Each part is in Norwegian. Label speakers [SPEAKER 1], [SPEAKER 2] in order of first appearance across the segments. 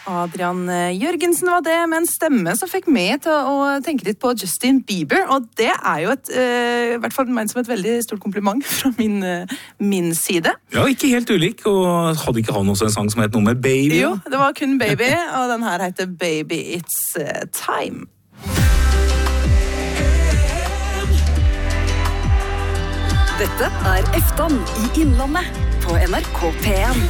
[SPEAKER 1] Adrian Jørgensen var det, med en stemme som fikk meg til å tenke litt på Justin Bieber, og det jo i hvert fall ment som et veldig stort kompliment fra min side.
[SPEAKER 2] Ja, ikke helt ulik, og hadde ikke han også en sang som het noe med Baby?
[SPEAKER 1] Jo, det var kun Baby, og den her heter Baby It's Time.
[SPEAKER 3] Dette Eftan i Innlandet på NRK P1.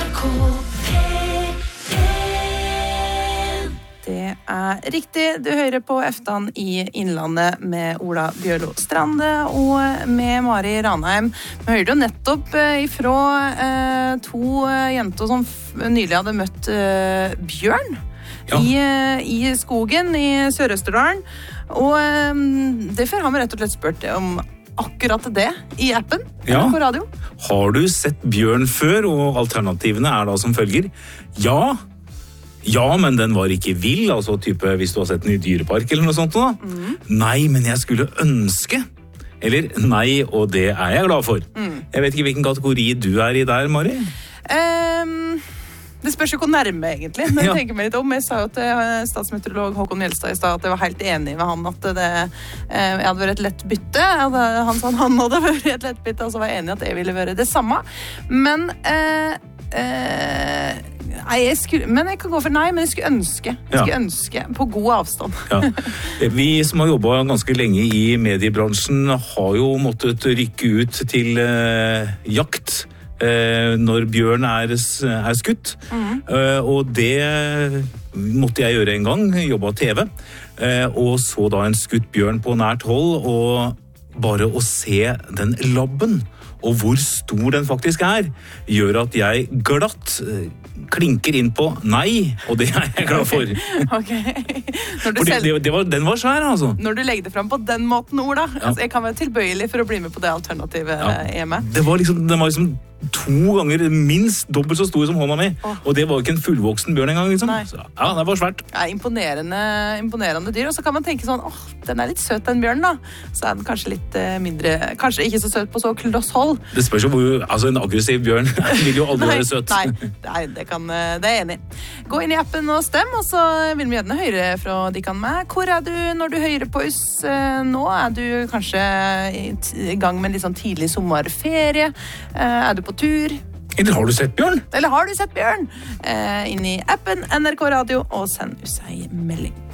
[SPEAKER 1] Det riktig, du hører på Eftan i Innlandet med Ola Bjørlo Strande og med Mari Ranheim. Vi hørte jo nettopp ifra to jenter som nylig hadde møtt bjørn i skogen i Sør-Østerdalen. Og derfor har vi rett og slett spurt om akkurat det i appen på radio.
[SPEAKER 2] Har du sett bjørn før, og alternativene da som følger? Ja, men den var ikke vill, altså type hvis du har sett den i dyrepark eller noe sånt da. Nei, men jeg skulle ønske. Eller nei, og det jeg glad for. Jeg vet ikke hvilken kategori du i der, Mari.
[SPEAKER 1] Det spørs jo hvor nærme, egentlig. Men jeg tenker meg litt om. Jeg sa jo til statsmeteorolog Håkon Mjelstad i stad at jeg var helt enig med han at jeg hadde vært et lett bytte. Han sa han hadde vært et lett bytte, og så var jeg enig at jeg ville være det samme. Men men jeg kan gå for nei, men jeg skulle ønske på god avstand.
[SPEAKER 2] Vi som har jobbet ganske lenge i mediebransjen har jo måttet rykke ut til jakt når bjørn skutt. Og det måtte jeg gjøre en gang, jobbet TV, og så da en skutt bjørn på nært hold, og bare å se den labben, og hvor stor den faktisk gjør at jeg glatt klinker inn på nei, og det jeg glad for. Den var svær, altså.
[SPEAKER 1] Når du legger det frem på den måten, Ola, altså, jeg kan være tilbøyelig for å bli med på det alternativet hjemme.
[SPEAKER 2] Den var liksom 2 ganger minst dobbelt så stor som hånda mi, og det var ikke en fullvoksen bjørn en gang, liksom. Så, det var svært.
[SPEAKER 1] Imponerende dyr, og så kan man tenke sånn, den litt søt, den bjørnen da. Så den kanskje litt mindre, kanskje ikke så søt på så kloss hold.
[SPEAKER 2] Det spørs jo hvor, altså en aggressiv bjørn vil jo aldri være søt.
[SPEAKER 1] Nei, det er jeg enig. Gå inn i appen og stem, og så vil vi gjerne høre fra Dikkan med. Hvor du når du hører på oss nå? Du kanskje i gang med en litt sånn tidlig sommerferie? Du på tur?
[SPEAKER 2] Eller har du sett bjørn?
[SPEAKER 1] Inn i appen NRK Radio og send oss en melding.